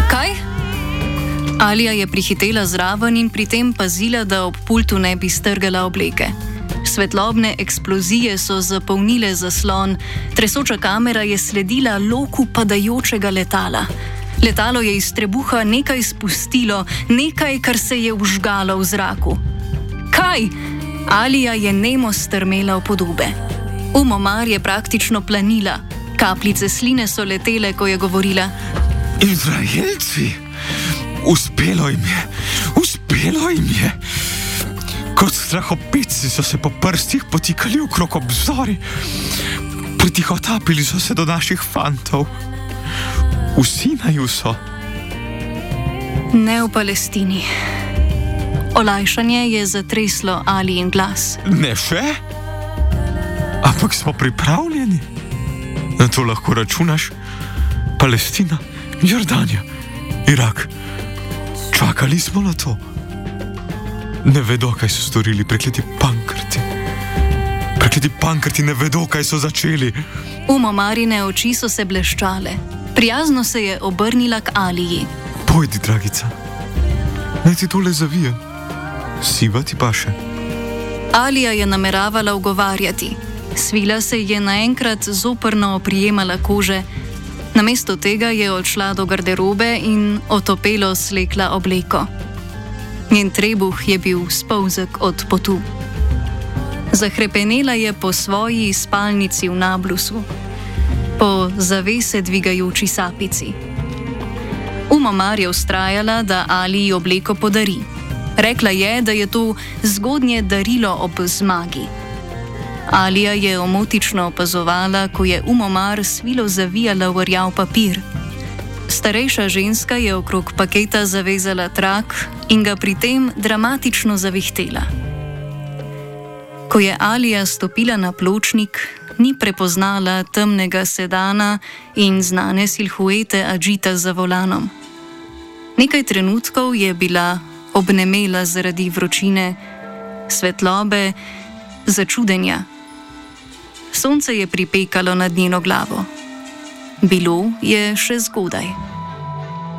Kaj? Alija je prihitela zraven in pri tem pazila, da ob pultu ne bi strgala obleke. Svetlobne eksplozije so zapolnile zaslon, tresoča kamera je sledila loku padajočega letala. Letalo je iz trebuha nekaj spustilo, nekaj, kar se je vžgalo v zraku. Kaj? Alija je nemo strmela v podobe. Omar je praktično planila. Kapljice sline so letele, ko je govorila. Izraelci! Uspelo jim je! Kot strahopetci so se po prstih potikali okrog obzori. Pritihotapili so se do naših fantov. Vsi naju so. Ne v Palestini. Olajšanje je zatreslo Alijin glas. Ne še? Ampak smo pripravljeni. Na to lahko računaš. Palestina, Jordanija, Irak. Čakali smo na to. Ne vedo, kaj so storili prekleti pankrti. Prekleti pankrti ne vedo, kaj so začeli. Omarine oči so se bleščale. Prijazno se je obrnila k Aliji. Pojdi, dragica. Naj ti tole zavijem. Siva ti paše. Alija je nameravala ugovarjati. Svila se je naenkrat zoprno oprijemala kože. Namesto tega je odšla do garderobe in otopelo slekla obleko. Njen trebuh je bil spolzek od potu. Zahrepenela je po svoji spalnici v Nablusu, po zavese dvigajoči sapici. Omar je vztrajala, da Aliji obleko podari. Rekla je, da je to zgodnje darilo ob zmagi. Alija je omotično opazovala, ko je Omar svilo zavijala v rjav papir. Starejša ženska je okrog paketa zavezala trak in ga pri tem dramatično zavihtela. Ko je Alija stopila na pločnik, ni prepoznala temnega sedana in znane silhuete Adžita za volanom. Nekaj trenutkov je bila obnemela zaradi vročine, svetlobe, začudenja. Sonce je pripekalo nad njeno glavo. Bilo je še zgodaj.